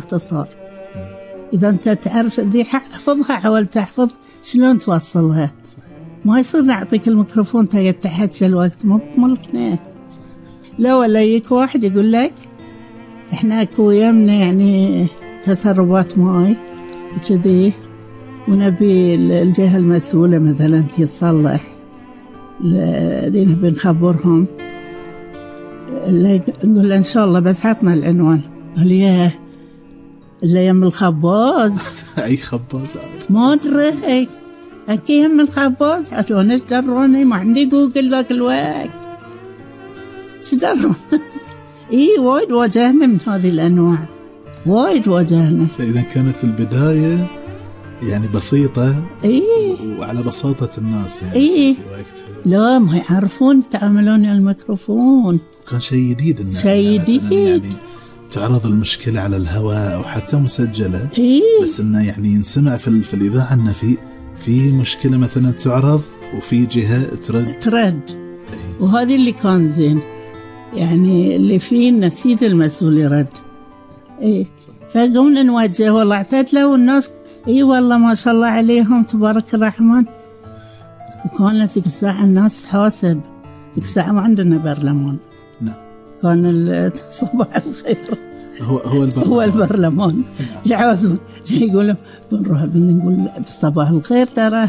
باختصار. إذا أنت تعرف ذي حفظها، حاول تحفظ شلون توصلها. ما يصير نعطيك الميكروفون تقعد تحكي الوقت، مو بملكنا. لا، ولا يجيك واحد يقول لك إحنا أكو يمنا يعني تسربات ماي وكذي، ونبي الجهة المسؤولة مثلا تصلح، ذي نبي نخبرهم. نقول إن شاء الله بس عطنا العنوان. قال ياه اللي يم الخباز. أي خباز عاد؟ ما أدري أكي يم الخباز عشان إيش دروني، ما عندي جوجل ذاك الوقت. شو درون؟ وايد واجهنا من هذه الأنواع، وايد واجهنا. فإذا كانت البداية يعني بسيطة وعلى بساطة الناس يعني في وقت لا ما يعرفون يتعاملون الميكروفون، كان شيء جديد. شيء جديد يعني تعرض المشكلة على الهواء أو حتى مسجلة، بس إنه يعني ينسمع في الإذاعة إنه في مشكلة مثلا تعرض وفي جهة ترد. وهذه اللي كان زين، يعني اللي فيه نسيد المسؤول يرد. فقمنا نوجه والله اعتدلوا والناس والله ما شاء الله عليهم تبارك الرحمن. وكانت ذيك الساعة الناس تحاسب، ذيك الساعة ما عندنا برلمان. نعم. كان صباح الخير هو البرلمان. يعوزون يقولوا بنروح بنقول صباح الخير ترى.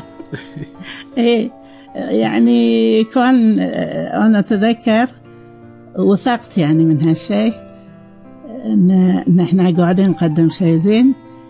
يعني كان أنا أتذكر وثقت يعني من هالشيء إن إحنا قاعدين نقدم شيء زين.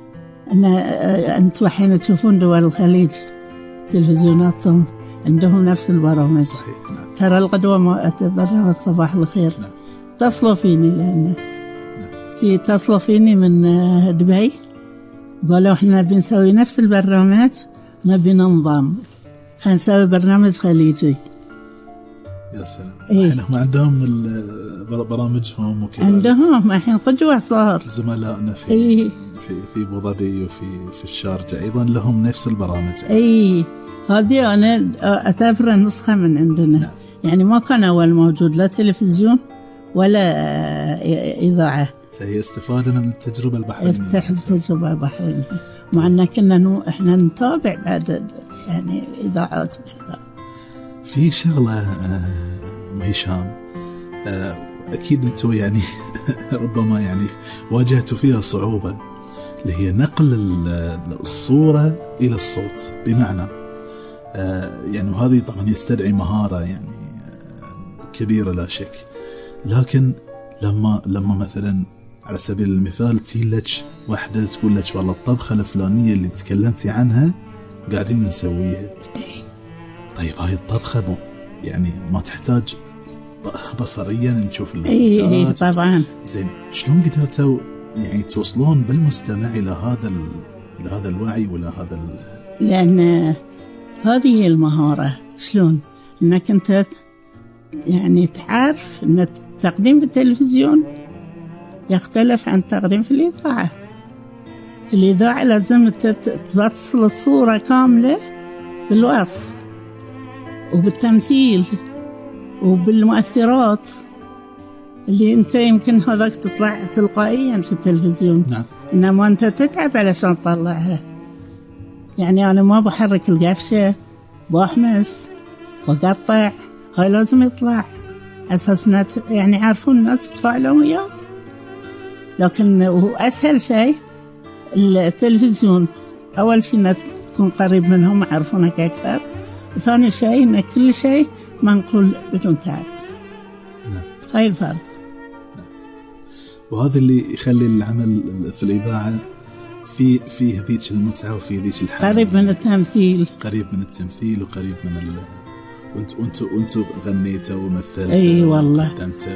أنتوا حين تشوفون دول الخليج تلفزيوناتهم عندهم نفس البرامج. صحيح. نعم. ترى القدوة ما برنامج صباح الخير. نعم. اتصلوا فيني لأن في اتصلوا فيني من دبي قالوا إحنا نبي نسوي نفس البرنامج، نبي ننظم، خلينا نسوي برنامج خليجي. يا سلام. هم عندهم برامجهم وكذا. عندهم الحين قدوة صار. زملائنا في ابو ظبي وفي الشارجة ايضا لهم نفس البرامج. هذه انا اعتبرها نسخة من عندنا. نعم. يعني ما كان اول موجود لا تلفزيون ولا اذاعة، فهي استفادة من التجربة البحرية. التجربة البحرية، مع ان كنا احنا نتابع بعد يعني اذاعات بحذا. في شغلة هشام، أكيد أنتوا يعني ربما يعني واجهتوا فيها صعوبة، اللي هي نقل الصورة إلى الصوت. بمعنى يعني وهذه طبعا يستدعي مهارة يعني كبيرة لا شك، لكن لما مثلا على سبيل المثال تيلك واحدة تقول لك والله الطبخة الفلانية اللي تكلمتي عنها قاعدين نسويها. طيب هاي الطبخة يعني ما تحتاج بصريا نشوف اللقطات. طبعا. زين، شلون قدرتوا يعني توصلون بالمستمع إلى هذا الوعي ولا هذا لأن هذه المهارة. شلون إنك أنت يعني تعرف إن التقديم في التلفزيون يختلف عن التقديم في الإذاعة. في الإذاعة لازم تصل الصورة كاملة بالوصف وبالتمثيل وبالمؤثرات اللي أنت يمكن هذاك تطلع تلقائيا في التلفزيون. نعم. إنما أنت تتعب علشان تطلعها. يعني أنا ما بحرك القفشة، بحمس وقطع، هاي لازم يطلع أساس يعني عارفون الناس يتفاعلون وياك. لكن هو أسهل شيء التلفزيون، أول شيء إنك تكون قريب منهم يعرفونك أكثر، وثاني شيء إن كل شيء منقول بدون تعب. نعم. هاي الفرق. نعم. وهذا اللي يخلي العمل في الإذاعة فيه ذيك المتعة وفيه ذيك الحالة. قريب من التمثيل. قريب من التمثيل وقريب من وانتوا غنيتوا ومثلتوا. اي والله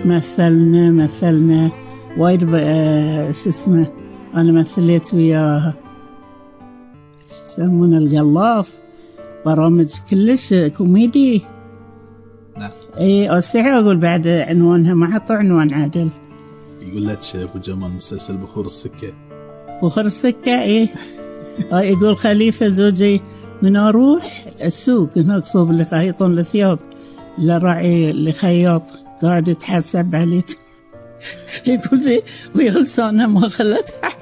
مثلنا وايد. شو اسمه، انا مثلت وياه شو يسمونه القلاف، برامج كلش كوميدي. نعم. اي استحي اقول بعد عنوانها، ما حطوا عنوان عادل. يقول لك ابو جمال مسلسل بخور السكه. بخور السكه. ايه يقول خليفه زوجي من اروح السوق هناك صوب اللي خيطون الثياب لراعي اللي خياط قاعد يتحسب عليك. يقول ذي ويا لسانها ما خلتها